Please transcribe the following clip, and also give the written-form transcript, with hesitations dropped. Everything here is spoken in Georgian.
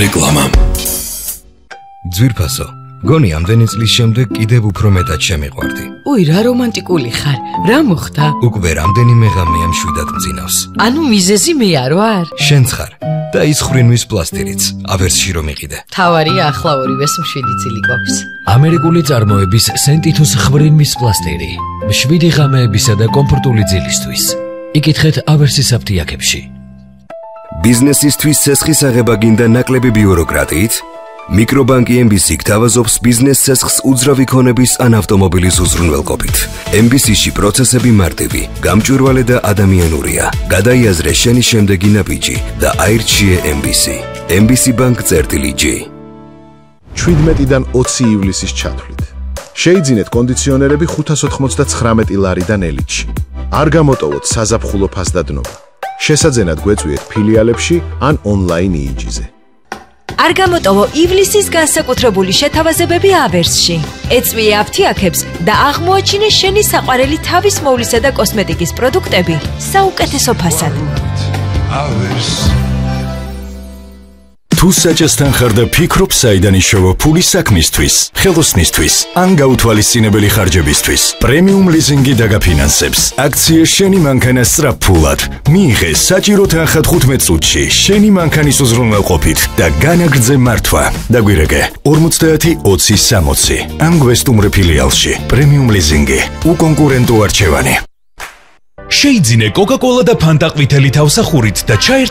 რეკლამა. ძვირფასო, გონი ამდენი წლის შემდეგ კიდევ უფრო მეტად შემიყვარდი. უი, რა რომანტიკული ხარ. რა მოხდა? უკვე რამდენიმე ღამეა მშვიდად მძინავს. ანუ მიზეზი მე არ ვარ? შენც ხარ. და ის ხრინვის პლასტირიც, ავერსში რომ იყიდე. თავარია ახლა ორივეს მშვიდი წილი გვაქვს. ამერიკული წარმოების სენტითუს ხრინვის პლასტირი. მშვიდი ღამეებისა და კომფორტული ძილისთვის. იკითხეთ ავერსის აფთიაქებში. ბიზნესისთვის ცესხის აღება გინდა ნაკლები ბიუროკრატიით? მიკრობანკი MBC გთავაზობს ბიზნეს ცესხს უძრავი ქონების ან ავტომობილის უზრუნველყოფით. MBC-ში პროცესები მარტივი, გამჭვირვალე და ადამიანურია. გადაიაზრე შენი შემდეგი ნაბიჯი და აირჩიე MBC. MBC Bank-G. 17-დან 20 ივლისის ჩათვლით. შეიძინეთ კონდიციონერები 599 ლარიდან ელიტში. არ გამოტოვოთ საზაფხულო ფასდადნობა. შესაძენად გვეწვიეთ ფილიალებში ან ონლაინ იიჯიზე. არ გამოტოვო ივლისის განსაკუთრებული შეთავაზებები ავერსში. ეწვიე აფთიაქებს და აღმოაჩინე შენი საყვარელი თავის მოვლისა და კოსმეტიკის პროდუქტები საუკეთესო ფასად. თუ საჭესთან ხარ და ფიქრობ საიდან იშოვო ფული საქმისთვის, ხელოსნისთვის, ან გაუთვალისწინებელი ხარჯებისთვის, პრემიუმ ლიზინგი დაგაფინანსებს. აქცია შენი მანქანა სწრაფფულად. მიიღე საჭირო თანხა 15 წუთში შენი მანქანის უზრუნველყოფით და განაგრძე მართვა. დაგვირეკე 50-20-60 ან გვესტუმრე ფილიალში. პრემიუმ ლიზინგი. უკონკურენტო არჩევანი. შეიძინე კოკა-კოლა და ფანტა ყვითელი თავსახურით და ჩაერთო